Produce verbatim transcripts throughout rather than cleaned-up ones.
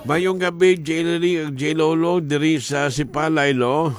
Mayong gabi, J. J. Lolo, diri sa Sipalay, lo.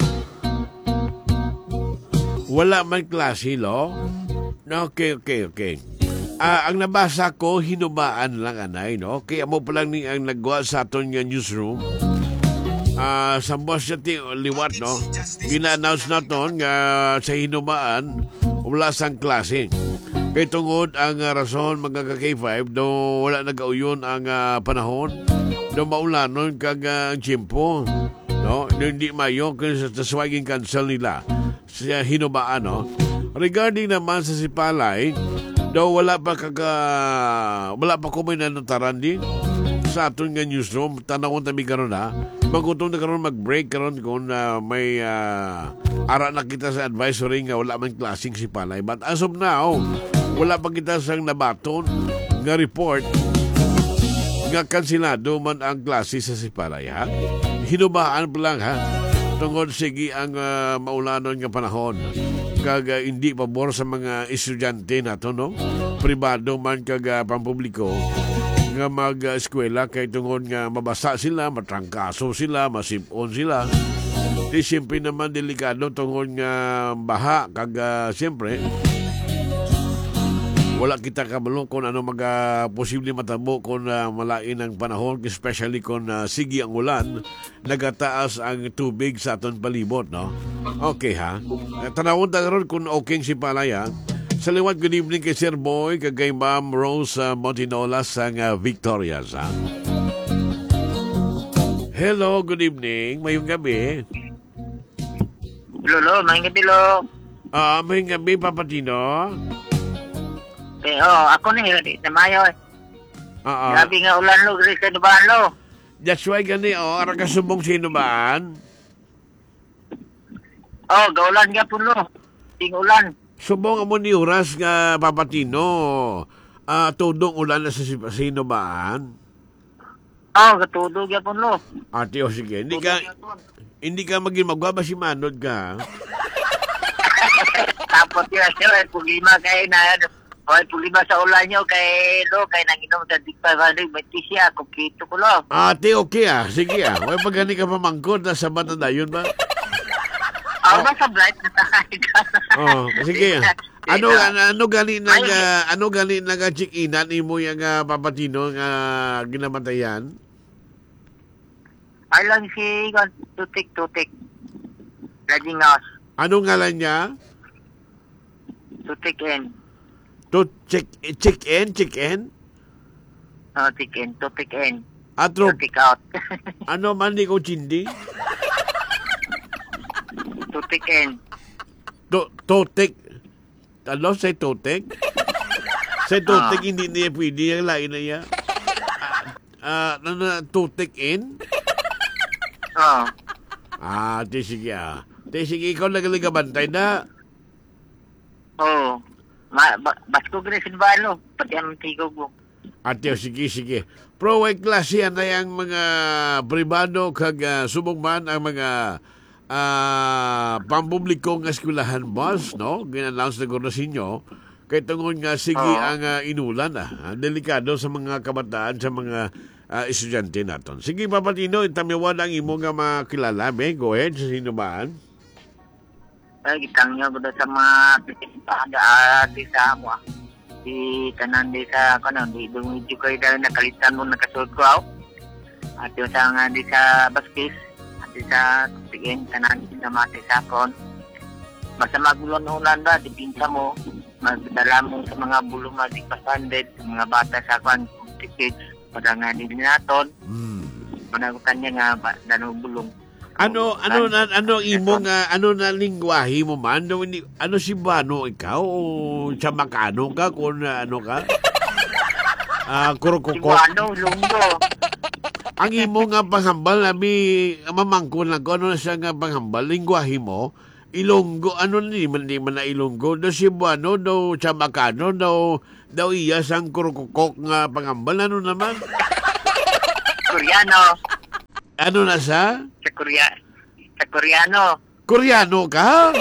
Wala man klase, lo. Okay, okay, okay. Ah, ang nabasa ko, hinubaan lang, anay, no? Kaya mo pa lang ni ang nagwa sa aton nga newsroom. Ah, sa boss ti liwat, no? Gina-announce naton nga sa hinubaan, wala sang klase. Kaya tungod ang uh, rason mga ka-K five, do wala nag-auyon ang uh, panahon, do maulanon kag uh, ang tiyempo, no? Do hindi mayo kung sa taswaging cancel nila sa hinubaan, no? Regarding naman sa Sipalay, do wala pa kaga, wala pa ko may nanutaran din sa aton nga newsroom, tanawon tabi karon ha. Magutong na karon mag-break karon kung uh, may uh, ara na kita sa advisory nga wala man klaseng Sipalay. But as of now, wala pa kita sang nabaton nga report nga kansilado man ang klase sa Sipalay, ha? Hinubaan pa lang, ha? Tungod sige ang uh, maulanon nga panahon. Kag uh, hindi pabor sa mga estudyante nato, no? Pribado man kag uh, pampubliko nga mag-eskwela kay tungod nga mabasa sila, matrangkaso sila, masipon sila. Di siyempre naman delikado tungod nga baha kag uh, siyempre wala kita kabalo kung ano mga posible matabo kung uh, malain ang panahon, especially kung uh, sige ang ulan, nagataas ang tubig sa aton palibot, no? Okay, ha? Tanawon ta ron kung okay si Palaya. Sa liwat, good evening kay Sir Boy, kay Ma'am Rose uh, Montinolas ang uh, Victorias, ha? Hello, good evening. Mayong gabi. Lolo, mayong gabi, lo. Ah, uh, mayong gabi, Papatino. Eh, oh, ako na yun, sa Mayo. Oo. Grabe nga ulan, lo, gris sa Nubaan, lo. That's why gani, oh, ara ka subong sa Nubaan. Oh, gaulan nga po, lo. Ting ulan. Subong mo ni Uras nga Papatino. Ah, uh, tudong ulan na sa Nubaan. Oh, katudog nga po, lo. Ate, o sige. Hindi ka, hindi ka maging magwaba si Manod ka. Tapos yun, yun, pulima kayo na, oy, pulima sa ulan nyo kay, lo, kay nanginom sa Dikpa Valley, may tisya, kumpito ko, lo. Ate, okay ah. Sige ah. Huwag pag gani ka pamangkot, nasa bata na yun ba? Oh, ba sa blight na tayo ka? Oh, sige. Ano ano gani nag uh, ano gani naga check-inan imo yang uh, Papatino nga ginamatayan? Ay lang si Tutik Tutik. Laging house. Ano ngalan niya? Tutik in. To check check in, check in? Oh, check in, Tutik in. Atro. Tutik out. Ano man ni ko chindi? Tutik in. To totek. Ano say totek? Say totek oh. Hindi niya pwede yung lain na niya. Ah, uh, uh, totek in? Oh. Ah, di sige ah. Di sige, ikaw nagaling bantay na. Oo. Oh. Ma, ba, basko grisin ba, lo? Pati ang tigog mo. Ate, sige, sige. Pro-way klase yan na yung mga pribado kag uh, subong man ang mga uh, pampubliko ng eskwelahan, boss, no? Gin-announce na ko na sinyo. Kaya tungod nga, sige oh. ang uh, inulan, ah. Delikado sa mga kabataan, sa mga uh, estudyante natin. Sige, Papatino, itamiwan ang imo nga makilala. May, go ahead, sa sinubaan. Ay, gitang nyo ko sa mga pitinpada ati sa mo. Di tanan di sa, ano, di dumidyo kayo dahil nakalitan mo nakasuot ko ako. At yung sa nga di sa baskis, at sa tigin, tanan di sa mati sa kon. Basta magulon ng ulan ba, dipinsa mo, magdala mo sa mga bulong na di pasanded, sa mga bata sa kon, tickets, para nga di naton. Mm. Panagutan niya nga ba, danong bulong. Ano ano na ano imo nga ano na lingwahe mo man ano, ano si Bano ikaw o Chamakano ka kung ano ka ah uh, kurukoko Bano lunggo ang imo nga panghambal labi mamangkon lang ko ano siya nga panghambal lingwahe mo Ilonggo ano ni man di man na Ilonggo do si Bano do Chamakano do daw iya sang kurukoko nga panghambal ano naman Koreano. Ano na sa? Sa Korea. Sa Koreano. Koreano ka?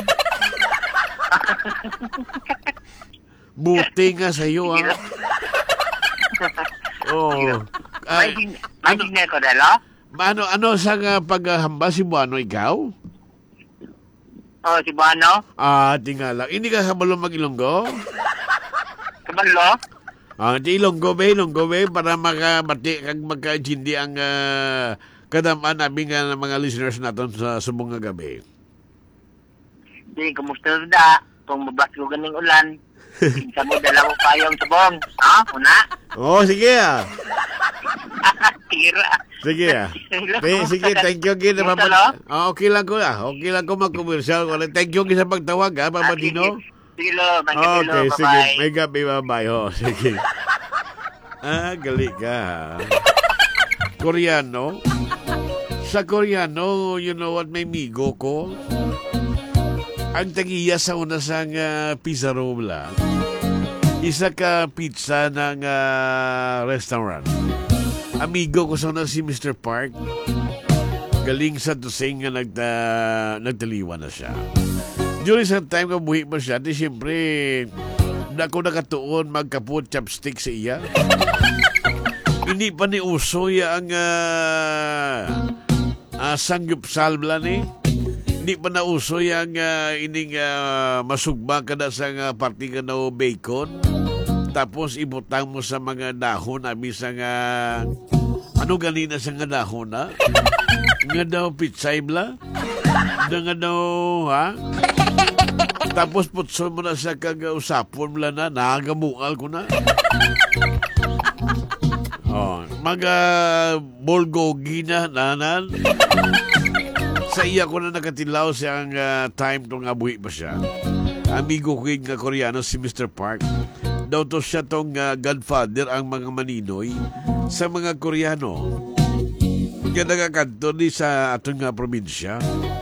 Buti nga sa'yo, ha? Oh, Ah, May, sin- may ano, signal ko dalo? ano, ano sa uh, paghahamba si Buano ikaw? Oh, si Buano? Ah, tingala. Hindi ka kabalo mag-Ilonggo? Kabalo? Ah, di Ilonggo ba, Ilonggo ba, para makabati kag magka-jindi ang uh, kadamaan namin nga ng mga listeners natin sa subong nga gabi. Di, kumusta da? Kung mabas ko ganing ulan, kinsa mo dala mo payong subong. Ha? Una? Oo, oh, sige ah. Tira. Sige ah. Te, sige, thank you. Gina, Ito, papag- no? Ah, okay lang ko ah. Okay lang ko mag-commercial. Thank you sa pagtawag ah, Papadino. Sige, lo. Magkabilo. Okay, sige. Bye-bye. May gabi, bye-bye. Oh, sige. Ah, gali ka. Koreano? Sa Koreano, you know what, may migo ko. Ang tagiya sa una sang uh, pizza room lang. Isa ka pizza ng uh, restaurant. Amigo ko sa una si mister Park. Galing sa tusing nga nagta, nagtaliwan na siya. During sa time ka buhi mo siya, di siyempre, na ako nakatuon magkapot chopstick sa iya. Hindi pa ni uso ya ang uh, uh, sanggupsal bla ni. Hindi pa na uso yung uh, ining uh, masugba ka na sa uh, party ka na bacon. Tapos ibutang mo sa mga dahon abi sa nga ano ganina sa nga dahon na? Nga daw pitsay bla? Nga daw ha? Tapos putso mo na sa kag-usapon bla na, nagamungal ko na. Oh, mga bulgogi na nanan. Sa iya ko na nakatilaw siyang uh, time to nga buhi pa siya. Amigo ko nga Koreano si mister Park. Daw to siya tong uh, godfather ang mga maninoy sa mga Koreano. Nga nagakanto ni sa atong nga probinsya.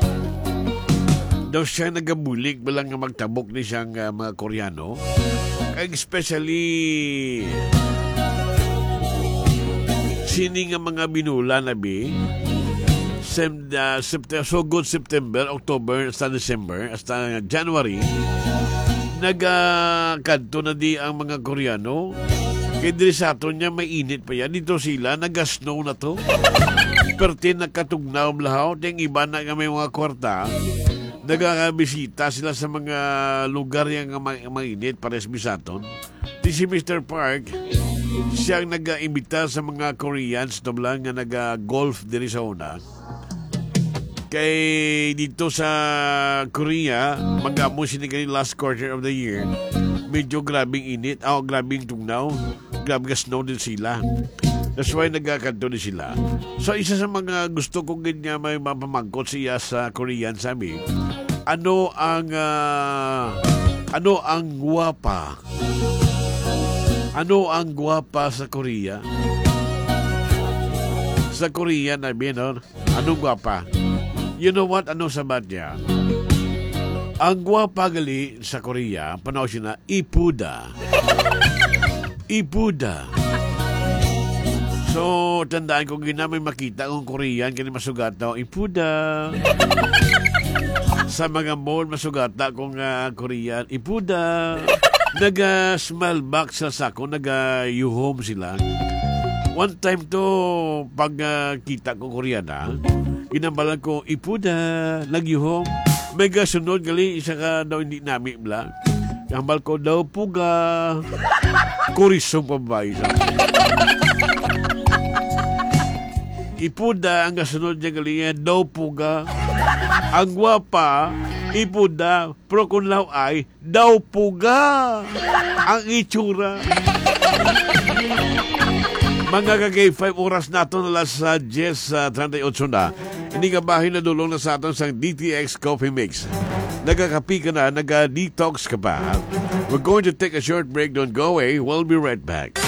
Daw siya nagabulik balang nga magtabok ni siyang uh, mga Koreano. Especially sini nga mga binula na bi Sem, uh, September, so good September, October, hasta December, hasta January, nagkanto uh, na di ang mga Koreano. Kaya diri sa ato niya, may init pa yan. Dito sila, nag-snow na to. Perti nagkatugnaw lahaw. Ting iba na nga may mga kwarta. Nagkakabisita sila sa mga lugar yung mainit para sa bisaton. Di si mister Park, siyang nag-imbita sa mga Koreans to lang nga nag-golf diri sa una. Kay dito sa Korea, mag-amo sinigay last quarter of the year. Medyo grabing init, oh, grabing tugnaw, grabing snow din sila. That's why nagkakanto din sila. So isa sa mga gusto kong ganyan may mapamangkot siya sa Korean sa amin. Ano ang uh, ano ang guwapa? Ano ang guwapa sa Korea? Sa Korea na binon, anong guwapa? You know what? Ano sabat niya? Ang guwapa gali sa Korea, panahon siya na ipuda. Ipuda. So, tandaan ko gina may makita kong Korean kaya masugata ipuda. Sa mga mall masugata kong uh, Korean ipuda. Naga-small box sa sako, naga-yuhom sila. One time to, pag uh, kita ko Koreana, ginambalan ko, ipuda, nag-yuhom. May gasunod, gali, isa ka daw hindi namin bla. Gambal ko daw, puga. Kurisong pambahay sa. Ipuda, ang gasunod niya gali, daw puga. Ang gwapa, ipuda, pero kung law ay, daw puga. Ang itsura. Mga kagay five oras na ito na las uh, Jess uh, thirty-eight na. Hindi ka bahay na dulong na sa atin sa D T X Coffee Mix. Nagkakapi ka na, nag-detox ka pa. We're going to take a short break. Don't go away. We'll be right back.